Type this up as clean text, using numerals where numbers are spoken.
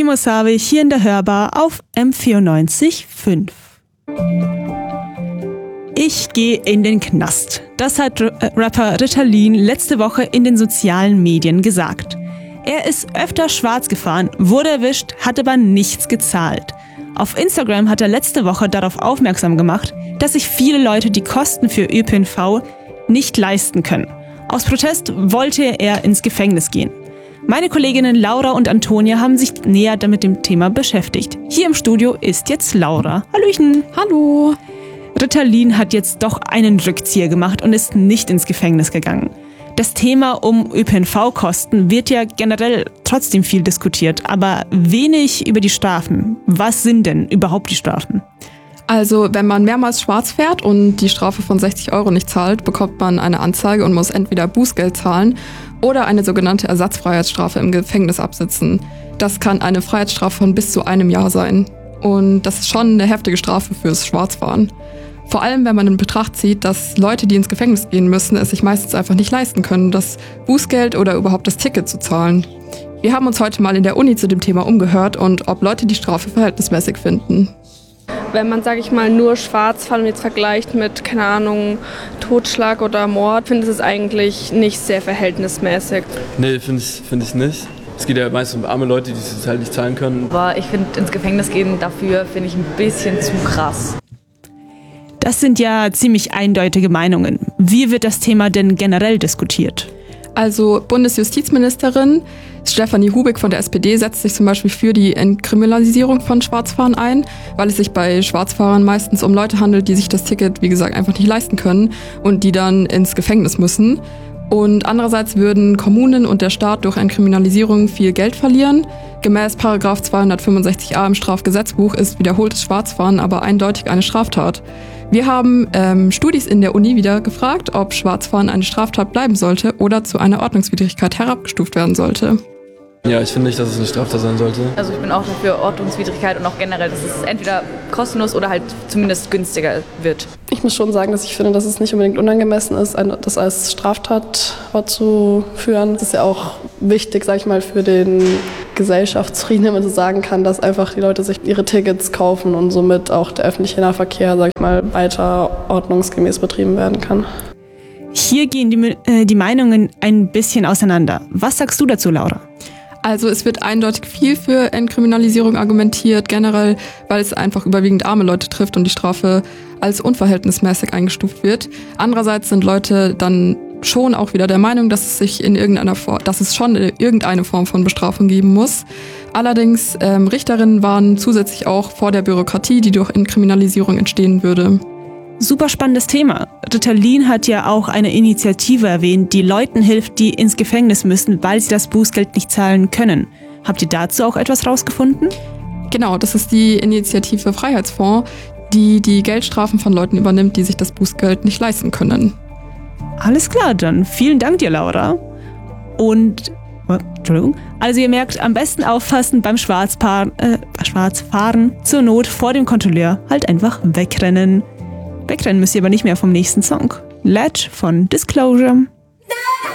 Timo Savi hier in der Hörbar auf M94.5. Ich gehe in den Knast. Das hat Rapper Ritalin letzte Woche in den sozialen Medien gesagt. Er ist öfter schwarz gefahren, wurde erwischt, hat aber nichts gezahlt. Auf Instagram hat er letzte Woche darauf aufmerksam gemacht, dass sich viele Leute die Kosten für ÖPNV nicht leisten können. Aus Protest wollte er ins Gefängnis gehen. Meine Kolleginnen Laura und Antonia haben sich näher mit dem Thema beschäftigt. Hier im Studio ist jetzt Laura. Hallöchen. Hallo. Ritalin hat jetzt doch einen Rückzieher gemacht und ist nicht ins Gefängnis gegangen. Das Thema um ÖPNV-Kosten wird ja generell trotzdem viel diskutiert, aber wenig über die Strafen. Was sind denn überhaupt die Strafen? Also, wenn man mehrmals schwarz fährt und die Strafe von 60 € nicht zahlt, bekommt man eine Anzeige und muss entweder Bußgeld zahlen oder eine sogenannte Ersatzfreiheitsstrafe im Gefängnis absitzen. Das kann eine Freiheitsstrafe von bis zu 1 Jahr sein. Und das ist schon eine heftige Strafe fürs Schwarzfahren. Vor allem, wenn man in Betracht zieht, dass Leute, die ins Gefängnis gehen müssen, es sich meistens einfach nicht leisten können, das Bußgeld oder überhaupt das Ticket zu zahlen. Wir haben uns heute mal in der Uni zu dem Thema umgehört und ob Leute die Strafe verhältnismäßig finden. Wenn man, sage ich mal, nur Schwarzfahren jetzt vergleicht mit, keine Ahnung, Totschlag oder Mord, finde ich es eigentlich nicht sehr verhältnismäßig. Nee, finde ich nicht. Es geht ja meist um arme Leute, die es halt nicht zahlen können. Aber ich finde, ins Gefängnis gehen dafür finde ich ein bisschen zu krass. Das sind ja ziemlich eindeutige Meinungen. Wie wird das Thema denn generell diskutiert? Also Bundesjustizministerin Stefanie Hubig von der SPD setzt sich zum Beispiel für die Entkriminalisierung von Schwarzfahren ein, weil es sich bei Schwarzfahrern meistens um Leute handelt, die sich das Ticket, wie gesagt, einfach nicht leisten können und die dann ins Gefängnis müssen. Und andererseits würden Kommunen und der Staat durch Entkriminalisierung viel Geld verlieren. Gemäß § 265a im Strafgesetzbuch ist wiederholtes Schwarzfahren aber eindeutig eine Straftat. Wir haben Studis in der Uni wieder gefragt, ob Schwarzfahren eine Straftat bleiben sollte oder zu einer Ordnungswidrigkeit herabgestuft werden sollte. Ja, ich finde nicht, dass es eine Straftat sein sollte. Also ich bin auch dafür Ordnungswidrigkeit und auch generell, dass es entweder kostenlos oder halt zumindest günstiger wird. Ich muss schon sagen, dass ich finde, dass es nicht unbedingt unangemessen ist, das als Straftat fortzuführen. Es ist ja auch wichtig, sag ich mal, für den Gesellschaftsfrieden, wenn man so sagen kann, dass einfach die Leute sich ihre Tickets kaufen und somit auch der öffentliche Nahverkehr, sag ich mal, weiter ordnungsgemäß betrieben werden kann. Hier gehen die Meinungen ein bisschen auseinander. Was sagst du dazu, Laura? Also es wird eindeutig viel für Entkriminalisierung argumentiert, generell, weil es einfach überwiegend arme Leute trifft und die Strafe als unverhältnismäßig eingestuft wird. Andererseits sind Leute dann schon auch wieder der Meinung, dass es schon irgendeine Form von Bestrafung geben muss. Allerdings Richterinnen warnen zusätzlich auch vor der Bürokratie, die durch Entkriminalisierung entstehen würde. Super spannendes Thema. Ritalin hat ja auch eine Initiative erwähnt, die Leuten hilft, die ins Gefängnis müssen, weil sie das Bußgeld nicht zahlen können. Habt ihr dazu auch etwas rausgefunden? Genau, das ist die Initiative Freiheitsfonds, die die Geldstrafen von Leuten übernimmt, die sich das Bußgeld nicht leisten können. Alles klar, dann vielen Dank dir, Laura. Und, Entschuldigung, also ihr merkt, am besten aufpassen beim Schwarzfahren, zur Not vor dem Kontrolleur halt einfach wegrennen. Wegrennen müsst ihr aber nicht mehr vom nächsten Song. Ledge von Disclosure.